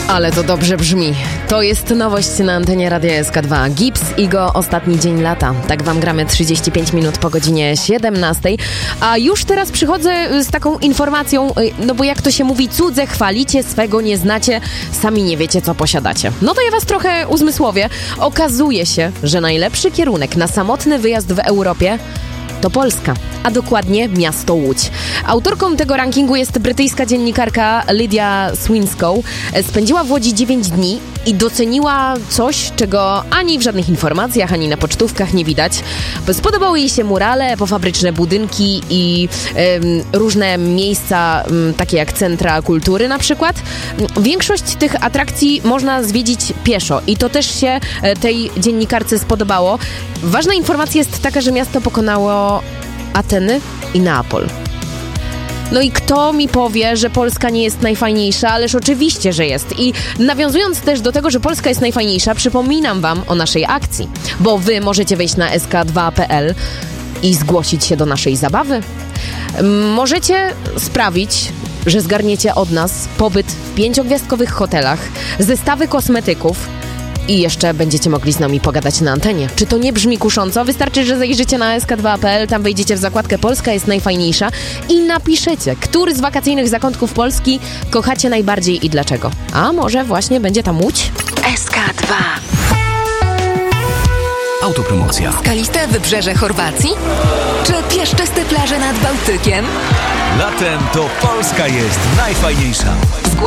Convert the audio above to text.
Ale to dobrze brzmi. To jest nowość na antenie Radia SK2. Gibbs i go ostatni dzień lata. Tak wam gramy 35 minut po godzinie 17. A już teraz przychodzę z taką informacją, no bo jak to się mówi, cudze chwalicie, swego nie znacie, sami nie wiecie, co posiadacie. No to ja was trochę uzmysłowię. Okazuje się, że najlepszy kierunek na samotny wyjazd w Europie to Polska, a dokładnie miasto Łódź. Autorką tego rankingu jest brytyjska dziennikarka Lydia Swinscoe. Spędziła w Łodzi 9 dni i doceniła coś, czego ani w żadnych informacjach, ani na pocztówkach nie widać. Spodobały jej się murale, pofabryczne budynki i różne miejsca, takie jak centra kultury na przykład. Większość tych atrakcji można zwiedzić pieszo i to też się tej dziennikarce spodobało. Ważna informacja jest taka, że miasto pokonało Ateny i Neapol. No i kto mi powie, że Polska nie jest najfajniejsza? Ależ oczywiście, że jest. I nawiązując też do tego, że Polska jest najfajniejsza, przypominam wam o naszej akcji, bo wy możecie wejść na sk2.pl i zgłosić się do naszej zabawy. Możecie sprawić, że zgarniecie od nas pobyt w 5-gwiazdkowych hotelach, zestawy kosmetyków, i jeszcze będziecie mogli z nami pogadać na antenie. Czy to nie brzmi kusząco? Wystarczy, że zajrzycie na sk2.pl, tam wejdziecie w zakładkę Polska jest najfajniejsza i napiszecie, który z wakacyjnych zakątków Polski kochacie najbardziej i dlaczego. A może właśnie będzie tam Łódź? SK2. Autopromocja. Skaliste wybrzeże Chorwacji? Czy piaszczyste plaże nad Bałtykiem? Latem to Polska jest najfajniejsza.